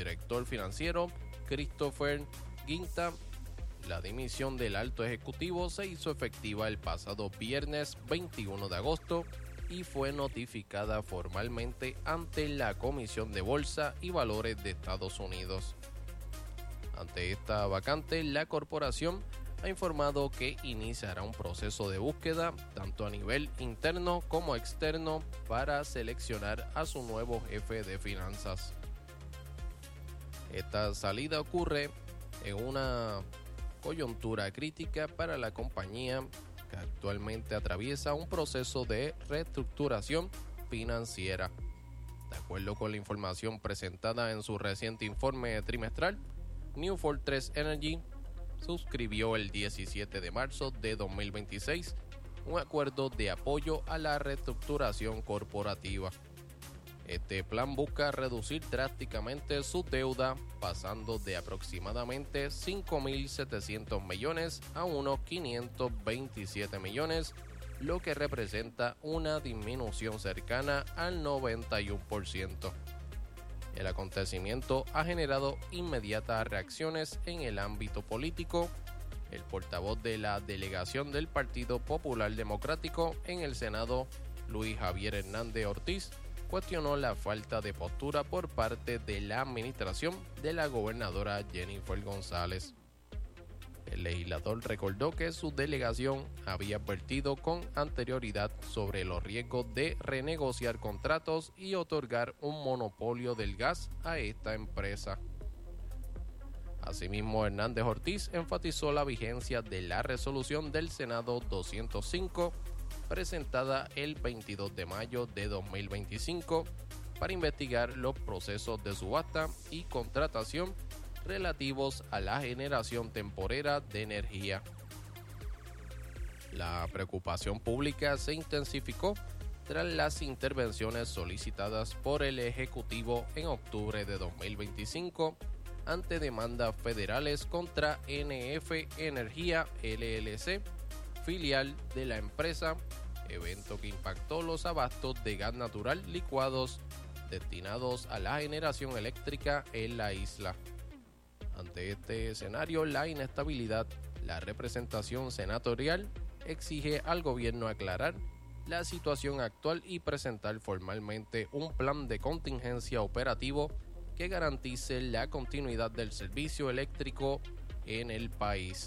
director financiero, Christopher Guinta. La dimisión del alto ejecutivo se hizo efectiva el pasado viernes 21 de agosto y fue notificada formalmente ante la Comisión de Bolsa y Valores de Estados Unidos. Ante esta vacante, la corporación ha informado que iniciará un proceso de búsqueda tanto a nivel interno como externo para seleccionar a su nuevo jefe de finanzas. Esta salida ocurre en una coyuntura crítica para la compañía, que actualmente atraviesa un proceso de reestructuración financiera. De acuerdo con la información presentada en su reciente informe trimestral, New Fortress Energy suscribió el 17 de marzo de 2026 un acuerdo de apoyo a la reestructuración corporativa. Este plan busca reducir drásticamente su deuda, pasando de aproximadamente 5.700 millones a unos 527 millones, lo que representa una disminución cercana al 91%. El acontecimiento ha generado inmediatas reacciones en el ámbito político. El portavoz de la delegación del Partido Popular Democrático en el Senado, Luis Javier Hernández Ortiz, cuestionó la falta de postura por parte de la administración de la gobernadora Jennifer González. El legislador recordó que su delegación había advertido con anterioridad sobre los riesgos de renegociar contratos y otorgar un monopolio del gas a esta empresa. Asimismo, Hernández Ortiz enfatizó la vigencia de la resolución del Senado 205, presentada el 22 de mayo de 2025, para investigar los procesos de subasta y contratación relativos a la generación temporera de energía. La preocupación pública se intensificó tras las intervenciones solicitadas por el Ejecutivo en octubre de 2025 ante demandas federales contra NF Energía LLC, filial de la empresa, evento que impactó los abastos de gas natural licuados destinados a la generación eléctrica en la isla. Ante este escenario, la inestabilidad, la representación senatorial exige al gobierno aclarar la situación actual y presentar formalmente un plan de contingencia operativo que garantice la continuidad del servicio eléctrico en el país.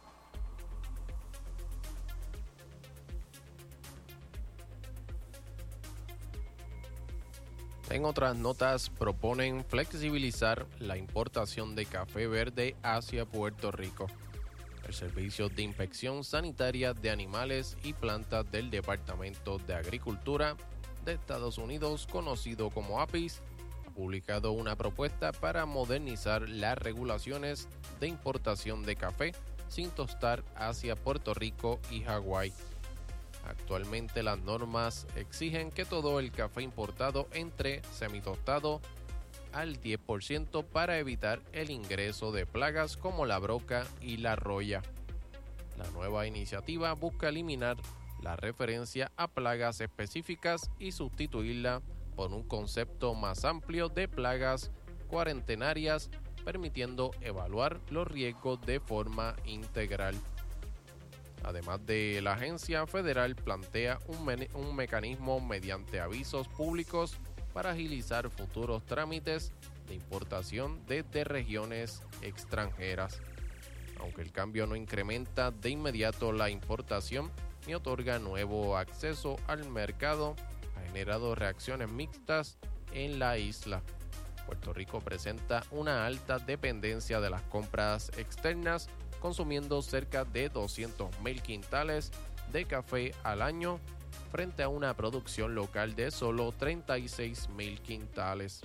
En otras notas, proponen flexibilizar la importación de café verde hacia Puerto Rico. El Servicio de Inspección Sanitaria de Animales y Plantas del Departamento de Agricultura de Estados Unidos, conocido como APHIS, ha publicado una propuesta para modernizar las regulaciones de importación de café sin tostar hacia Puerto Rico y Hawái. Actualmente las normas exigen que todo el café importado entre semitostado al 10% para evitar el ingreso de plagas como la broca y la roya. La nueva iniciativa busca eliminar la referencia a plagas específicas y sustituirla por un concepto más amplio de plagas cuarentenarias, permitiendo evaluar los riesgos de forma integral. Además de la agencia federal plantea un mecanismo mediante avisos públicos para agilizar futuros trámites de importación desde regiones extranjeras. Aunque el cambio no incrementa de inmediato la importación ni otorga nuevo acceso al mercado, ha generado reacciones mixtas en la isla. Puerto Rico presenta una alta dependencia de las compras externas, consumiendo cerca de 200,000 quintales de café al año, frente a una producción local de solo 36,000 quintales.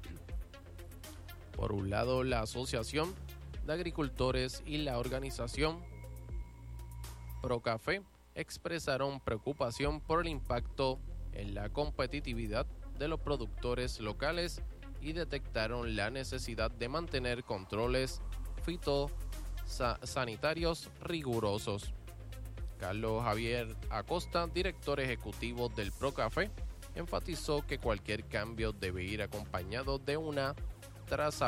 Por un lado, la Asociación de Agricultores y la organización Procafé expresaron preocupación por el impacto en la competitividad de los productores locales y detectaron la necesidad de mantener controles fitosanitarios rigurosos. Carlos Javier Acosta, director ejecutivo del Procafé, enfatizó que cualquier cambio debe ir acompañado de una trazabilidad